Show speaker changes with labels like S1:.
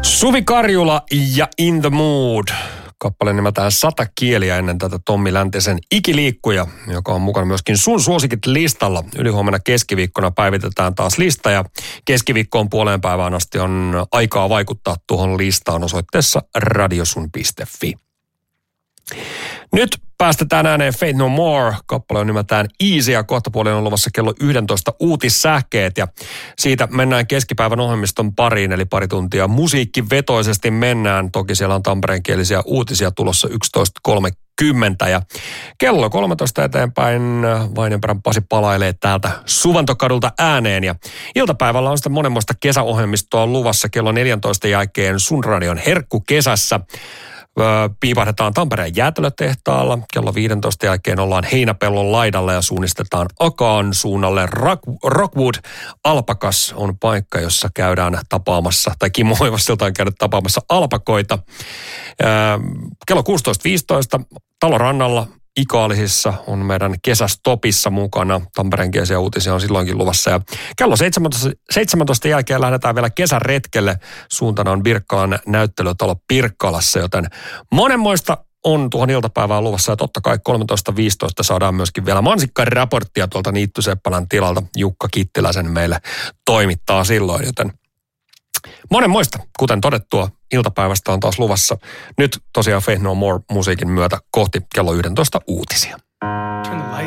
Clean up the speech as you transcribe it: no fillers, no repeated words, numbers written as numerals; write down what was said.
S1: Suvi Karjula ja In the Mood. Kappale nimeltään 100 kieliä ennen tätä Tommi Läntisen Ikiliikkuja, joka on mukana myöskin sun suosikit listalla. Ylihuomenna keskiviikkona päivitetään taas lista ja keskiviikkoon puoleen päivään asti on aikaa vaikuttaa tuohon listaan osoitteessa radiosun.fi. Nyt päästetään ääneen Faith No More. Kappale on nimeltään Easy ja kohtapuolella on luvassa kello 11 uutissähkeet ja siitä mennään keskipäivän ohjelmiston pariin, eli pari tuntia musiikkivetoisesti mennään. Toki siellä on tampereenkielisiä uutisia tulossa 11.30 ja kello 13 eteenpäin Vainenperän Pasi palailee täältä Suvantokadulta ääneen ja iltapäivällä on sitten monenmoista kesäohjelmistoa luvassa kello 14 jälkeen Sun Radion Herkku kesässä. Piipahdetaan Tampereen jäätelötehtaalla. Kello 15 jälkeen ollaan Heinäpellon laidalla ja suunnistetaan Akaan suunnalle. Rockwood Alpakas on paikka, jossa käydään tapaamassa, tai Kimmo Oivassilta on käynyt tapaamassa alpakoita. Kello 16.15 Talorannalla Ikaalisissa on meidän kesästopissa mukana. Tampereenkielisiä uutisia on silloinkin luvassa. Ja kello 17 jälkeen lähdetään vielä kesäretkelle. Suuntana on Birkkalan näyttelytalo Pirkkalassa, joten monenmoista on tuohon iltapäivään luvassa. Ja totta kai 13.15 saadaan myöskin vielä mansikkaraporttia tuolta Niitty Seppälän tilalta. Jukka Kittiläsen meille toimittaa silloin, joten monenmoista, kuten todettua, iltapäivästä on taas luvassa. Nyt tosiaan Faith No More musiikin myötä kohti kello 11 uutisia.